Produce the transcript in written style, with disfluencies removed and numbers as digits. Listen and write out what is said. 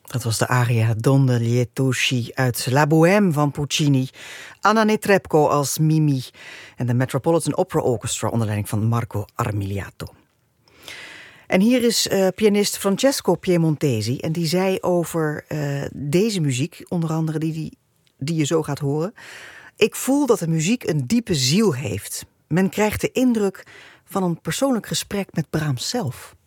Dat was de aria Donne Lietoshi uit La Bohème van Puccini. Anna Netrebko als Mimi en de Metropolitan Opera Orchestra onder leiding van Marco Armiliato. En hier is pianist Francesco Piemontesi en die zei over deze muziek, onder andere die je zo gaat horen: ik voel dat de muziek een diepe ziel heeft. Men krijgt de indruk van een persoonlijk gesprek met Brahms zelf.